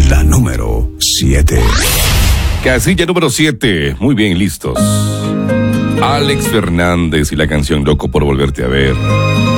La número 7. Casilla número 7. Muy bien, listos. Alex Fernández y la canción Loco por volverte a ver.